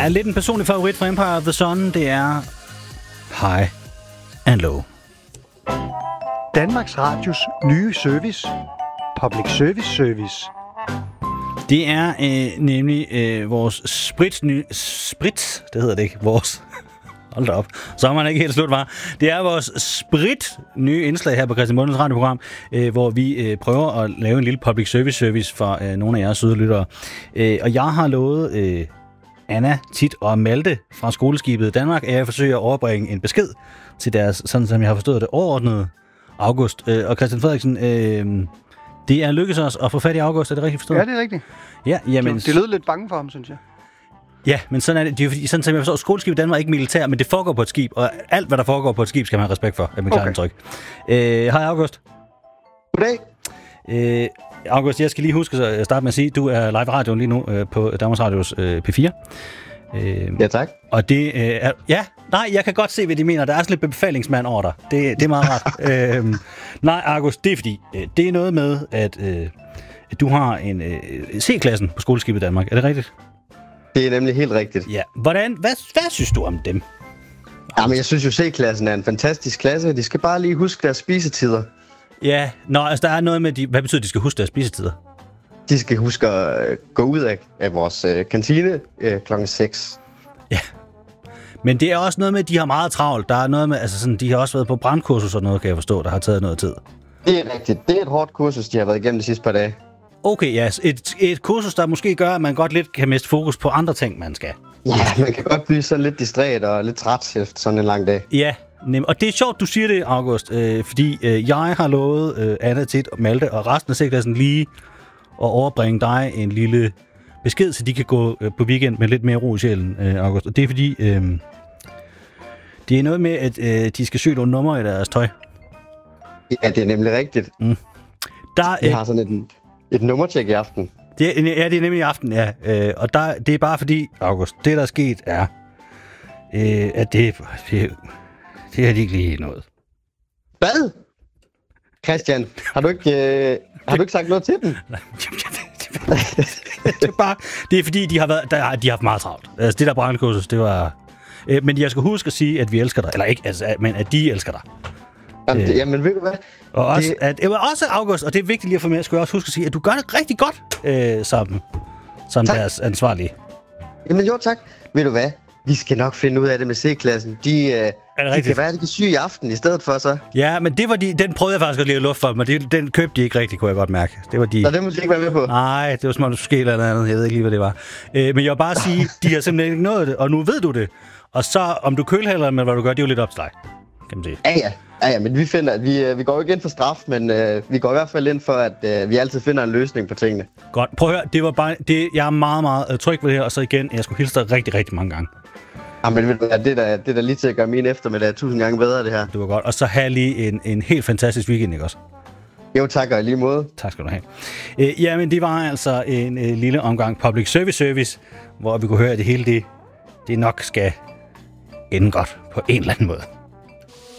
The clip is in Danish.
Ja, lidt en personlig favorit fra Empire of the Sun, det er High and Low. Danmarks Radios nye service. Public Service. Det er nemlig vores sprit, det hedder det ikke, vores... Hold da op. Så er man ikke helt slut, var. Det er vores nye indslag her på Christian Mundens radioprogram, hvor vi prøver at lave en lille public service for nogle af jeres søde lyttere. Og jeg har lovet Anna, Tit og Malte fra Skoleskibet Danmark, at jeg forsøger at overbringe en besked til deres, sådan som jeg har forstået det, overordnede August. Og Christian Frederiksen, det er lykkedes os at få fat i August, er det rigtigt forstået? Ja, det er rigtigt. Ja, jamen... Det lød lidt bange for ham, synes jeg. Ja, men sådan er det. Det er fordi, sådan som jeg forstår, Skoleskibet Danmark er ikke militær, men det foregår på et skib, og alt, hvad der foregår på et skib, skal man have respekt for, er mit klare indtryk. Hej, August. Goddag. August, jeg skal lige huske at starte med at sige, at du er live i radioen lige nu på Danmarks Radios P4. Ja, tak. Og det er... Ja, nej, jeg kan godt se, hvad de mener. Der er sådan lidt befalingsmand over dig. Det er meget rart. Nej, August, det er fordi, det er noget med, at du har en C-klassen på Skoleskibet Danmark. Er det rigtigt? Det er nemlig helt rigtigt. Ja. Hvad synes du om dem? Jamen, jeg synes jo, C-klassen er en fantastisk klasse. De skal bare lige huske deres spisetider. Ja, altså der er noget med, hvad betyder, at de skal huske deres spisetider? De skal huske at gå ud af vores kantine klokken 6. Ja. Men det er også noget med, at de har meget travlt. Der er noget med, altså sådan, de har også været på brandkursus og noget, kan jeg forstå, der har taget noget tid. Det er rigtigt. Det er et hårdt kursus, de har været igennem de sidste par dage. Okay, ja. Et kursus, der måske gør, at man godt lidt kan miste fokus på andre ting, man skal. Ja, man kan godt blive sådan lidt distræt og lidt træt efter sådan en lang dag. Ja, og det er sjovt, du siger det, August, fordi jeg har lovet Anna, Tit og Malte og resten af sektorklassen lige at overbringe dig en lille besked, så de kan gå på weekend med lidt mere ro i sjælen, August. Og det er fordi, det er noget med, at de skal søge nogle numre i deres tøj. Ja, det er nemlig rigtigt. Mm. De har sådan et nummertjek i aften. Det er nemlig i aften, ja. Og det er bare fordi, August, det der er sket er, at det har de ikke lige noget. Hvad? Christian, har du ikke sagt noget til dem? det er fordi, de har haft meget travlt. Altså, det der brandkursus, det var... Men jeg skal huske at sige, at vi elsker dig. Eller ikke, altså, men at de elsker dig. Jamen, ved du hvad? Og også August, og det er vigtigt lige at få med, skal jeg også huske at sige, at du gør det rigtig godt som deres ansvarlige. Jamen jo, tak. Ved du hvad? Vi skal nok finde ud af det med C-klassen. De kan være, at de kan syge i aften i stedet for så. Ja, men det var den prøvede jeg faktisk at lige at luft for, men den købte de ikke rigtigt, kunne jeg godt mærke. Det var de... Så det må de ikke være med på. Nej, det var som om måske eller andet. Jeg ved ikke lige, hvad det var. Men jeg vil bare sige, de har simpelthen ikke nået det, og nu ved du det. Og så, om du kølhælder med, hvad du gør, det er jo lidt op til dig, kan man sige. Ja, men vi finder, at vi går jo ikke ind for straf, men vi går i hvert fald ind for, at vi altid finder en løsning på tingene. Godt. Prøv at høre, det var bare... jeg er meget, meget tryg ved det her, og så igen, jeg skulle hilse dig rigtig, rigtig mange gange. Jamen, det er da lige til at gøre min eftermiddag 1000 gange bedre, det her. Det var godt. Og så have lige en helt fantastisk weekend, ikke også? Jo, tak, og i lige måde. Tak skal du have. Jamen, det var altså en lille omgang public service, hvor vi kunne høre, at det hele det nok skal ende godt på en eller anden måde.